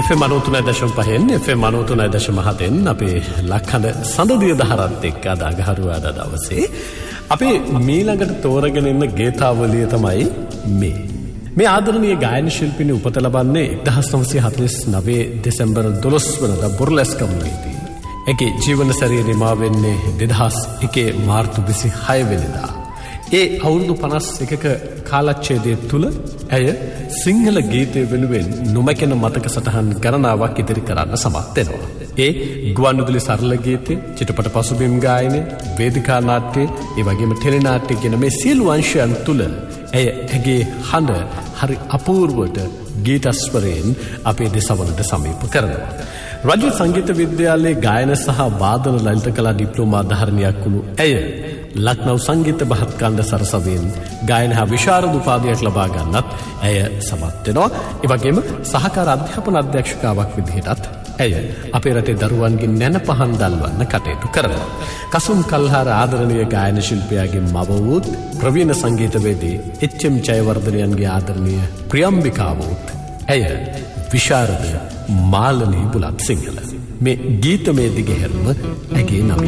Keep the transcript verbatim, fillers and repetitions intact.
F M නවය දශම පහෙන් එෆ් එම් නවය දශම හතෙන් අපේ ලක්හඬ සඳදිය දහරත් එක්ක අද අගහරුවාදා දවසේ අපේ මීළඟට තෝරගෙන ඉන්න ගීතාවලිය තමයි මේ. මේ ආදරණීය ගායන ශිල්පිනී උපත ලබන්නේ එක්දහස් නවසිය හතළිස් නවය දෙසැම්බර් දොළොස් වනදා බොරලැස්කම් වේදී. ඒකේ ජීවන සැරිය නිමා වෙන්නේ දෙදහස් එකේ මාර්තු විසිහය වෙනිදා. ඒ අවුරුදු පනස් එකක කාලච්ඡේදය තුල ඇය සිංහල ගීතය වෙනුවෙන් නොමැකෙන මතක සටහන් ගණනාවක් ඉදිරි කරන්න සමත් වෙනවා. ඒ ගුවන්විදුලි සරල ගීතය, චිත්‍රපට පසුබිම් ගායනය, වේදිකා නාට්‍ය, ඒ වගේම ටෙලි නාට්‍ය කියන මේ සියලු අංශයන් තුල ඇය ඇගේ හඬ හරි අපූර්වට ගීතස්වරයෙන් අපේ දෙසවලට සමීප කරනවා. රජු සංගීත විද්‍යාලයේ ගායන සහ වාදන ලලිත කලා ඩිප්ලෝමා ධාරණයක් වුණු ඇය ලක්නව් සංගීත බහත්කාණ්ඩ සරසවියෙන් ගායන හා විශාරද උපාධියක් ලබා ගන්නත් ඇය සමත් වෙනවා. ඒ වගේම සහකාර අධ්‍යාපන අධ්‍යක්ෂකාවක් විදිහටත් ඇය අපේ රටේ දරුවන්ගේ නැන පහන් දල්වන්න කටයුතු කරනවා. කසුම් කල්හාර ආදරණීය ගායන ශිල්පියාගේ මව වූත් ප්‍රවීණ සංගීතවේදී එච් එම් ජයවර්ධනයන්ගේ ආදරණීය ප්‍රියම්බිකාව වූත් ඇය විශාරද මාලනී බුලත් සිංහල. මේ ගීතමය දිගහැරුම ඇගේ නම.